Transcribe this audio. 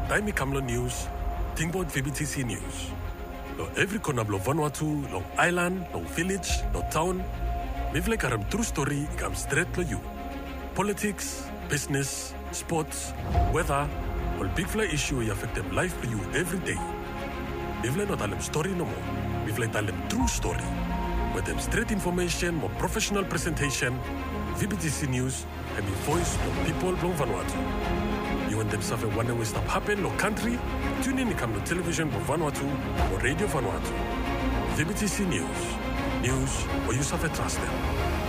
Taimi Kamlo News, Tingbot VBTC News. Lo every corner of Vanuatu, long island, long village, long town. Mivle karam true story ikam straight to you. Politics, business, sports, weather, all big fly issue you affect them life for you every day. Mivle not tell them story no more. Mivle tell them true story. With them straight information, more professional presentation, VBTC News, and the voice of people from Vanuatu. You want them suffer one way stop happen no country? Tune in to come to television for Vanuatu or radio Vanuatu. VBTC News. News where you suffer trust them.